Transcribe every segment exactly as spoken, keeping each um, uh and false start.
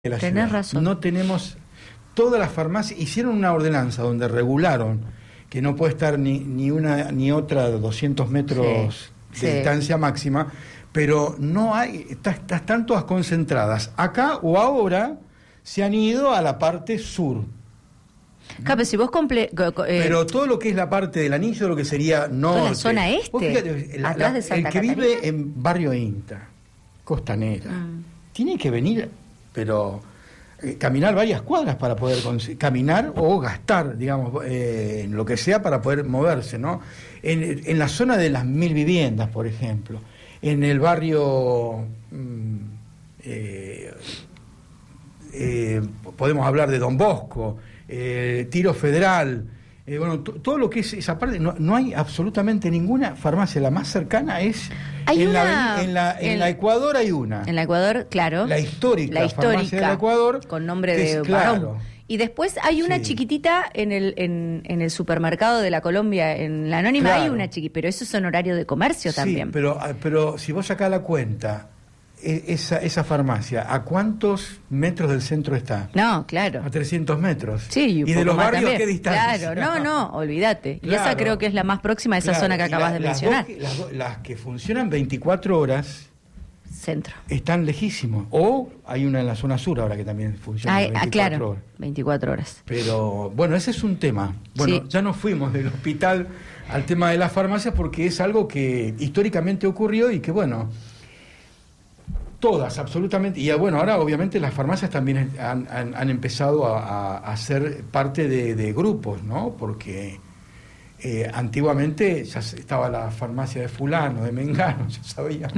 la Tenés ciudad. razón. No tenemos, todas las farmacias hicieron una ordenanza donde regularon que no puede estar ni, ni una ni otra de doscientos metros sí, de sí. distancia máxima, pero no hay, está, está- están todas concentradas. Acá o ahora se han ido a la parte sur. Claro, pero si vos comple co- co- eh, Pero todo lo que es la parte del anillo, lo que sería norte. toda la zona este, Vos fíjate, la- atrás la- de Santa el que Catarina. vive en Barrio Inta, Costanera, Mm. tiene que venir, pero eh, caminar varias cuadras para poder consi- caminar o gastar, digamos, eh, en lo que sea para poder moverse, ¿no? En, en la zona de las mil viviendas, por ejemplo, en el barrio, mm, eh, eh, podemos hablar de Don Bosco, eh, Tiro Federal, eh, bueno, t- todo lo que es esa parte, no, no hay absolutamente ninguna farmacia. La más cercana es Hay en, una- la, aveni- en, la, en en- la Ecuador hay una. en la Ecuador, claro. La histórica, La histórica, farmacia del Ecuador, con nombre que de es- claro. varón. Y después hay una Sí. chiquitita en el en, en el supermercado de la Colombia, en la Anónima Claro. hay una chiqui, pero eso es en horario de comercio Sí, también. pero, pero si vos sacás la cuenta, e- esa, esa farmacia, ¿a cuántos metros del centro está? No, claro. A trescientos metros. Sí, un ¿Y de poco los más barrios también. qué distancia? Claro, no, no, olvídate. Y esa Claro. creo que es la más próxima a esa Claro, zona que y acabas la- de las mencionar. dos que- las, do- las que funcionan veinticuatro horas Centro. están lejísimos. O hay una en la zona sur ahora que también funciona Ah, veinticuatro ah, claro, horas. veinticuatro horas. Pero bueno, ese es un tema. Bueno, Sí. ya nos fuimos del hospital al tema de las farmacias porque es algo que históricamente ocurrió y que bueno, todas, absolutamente. Y bueno, ahora obviamente las farmacias también han, han- han empezado a, a- a ser parte de, de grupos, ¿no? Porque eh, antiguamente ya se- estaba la farmacia de fulano, de Mengano, ya sabíamos.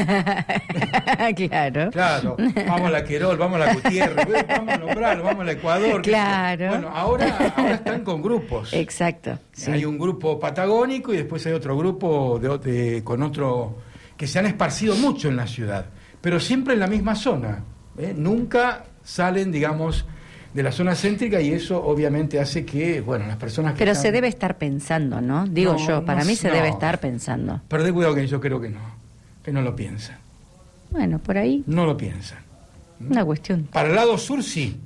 Claro. Claro, vamos a la Querol, vamos a la Gutiérrez, bueno, vamos a nombrar, vamos a la Ecuador. qué sé yo. Claro. Bueno, ahora, ahora están con grupos. Exacto. Sí. Hay un grupo patagónico y después hay otro grupo de, de- con otro que se han esparcido mucho en la ciudad, pero siempre en la misma zona. ¿eh? Nunca salen, digamos, de la zona céntrica y eso obviamente hace que, bueno, las personas que Pero están- se debe estar pensando, ¿no? Digo No, yo, para no mí sé, se debe no. estar pensando. Perdé cuidado que yo creo que no, que no lo piensan. Bueno, por ahí, No lo piensan. una cuestión. Para el lado sur sí.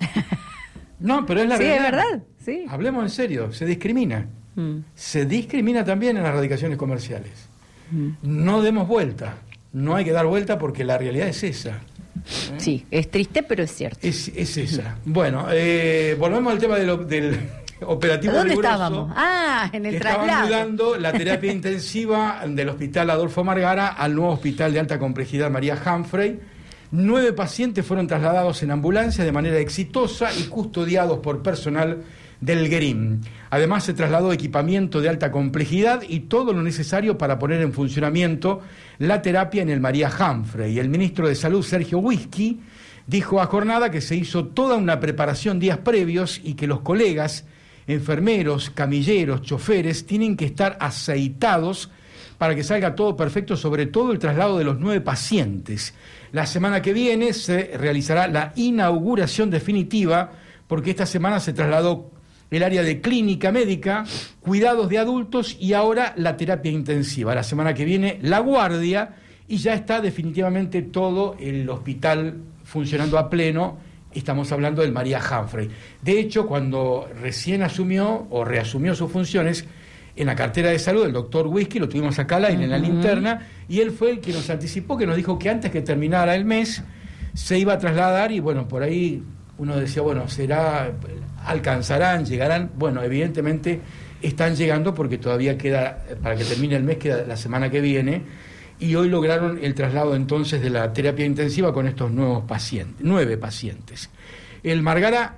No, pero es la Sí, es realidad. verdad, sí. Hablemos en serio, se discrimina. Mm, Se discrimina también en las radicaciones comerciales. mm. No demos vuelta. No hay que dar vuelta porque la realidad es esa. ¿eh? Sí, es triste, pero es cierto. Es, es esa. Bueno, eh, volvemos al tema del, op- del operativo ¿Dónde riguroso, estábamos? Ah, en el que estaban traslado. mudando la terapia intensiva del Hospital Adolfo Margara al nuevo Hospital de Alta Complejidad María Humphrey. Nueve pacientes fueron trasladados en ambulancia de manera exitosa y custodiados por personal del GRIM. Además, se trasladó equipamiento de alta complejidad y todo lo necesario para poner en funcionamiento la terapia en el María Humphrey. El ministro de Salud, Sergio Whisky, dijo a Jornada que se hizo toda una preparación días previos y que los colegas, enfermeros, camilleros, choferes, tienen que estar aceitados para que salga todo perfecto, sobre todo el traslado de los nueve pacientes. La semana que viene se realizará la inauguración definitiva, porque esta semana se trasladó el área de clínica médica, cuidados de adultos y ahora la terapia intensiva. La semana que viene la guardia y ya está definitivamente todo el hospital funcionando a pleno. Estamos hablando del María Humphrey. De hecho, cuando recién asumió o reasumió sus funciones, en la cartera de salud, el doctor Whisky, lo tuvimos acá al aire, en la linterna, y él fue el que nos anticipó, que nos dijo que antes que terminara el mes se iba a trasladar, y bueno, por ahí uno decía, bueno, será, alcanzarán, llegarán. Bueno, evidentemente están llegando porque todavía queda, para que termine el mes, queda la semana que viene, y hoy lograron el traslado entonces de la terapia intensiva con estos nuevos pacientes, nueve pacientes. El Margara,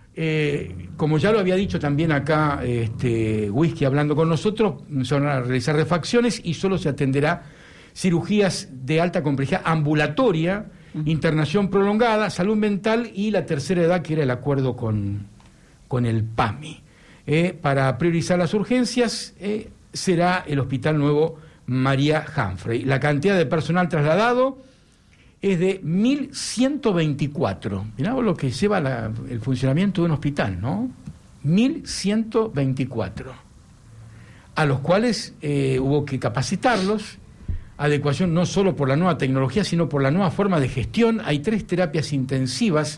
Eh, como ya lo había dicho también acá este, Whisky hablando con nosotros, se van a realizar refacciones y solo se atenderá cirugías de alta complejidad ambulatoria, uh-huh. internación prolongada, salud mental y la tercera edad, que era el acuerdo con, con el PAMI. Eh, para priorizar las urgencias eh, será el Hospital Nuevo María Humphrey. La cantidad de personal trasladado es de mil ciento veinticuatro. Mirá vos lo que lleva la, el funcionamiento de un hospital, ¿no? mil ciento veinticuatro. A los cuales eh, hubo que capacitarlos, adecuación no solo por la nueva tecnología, sino por la nueva forma de gestión. Hay tres terapias intensivas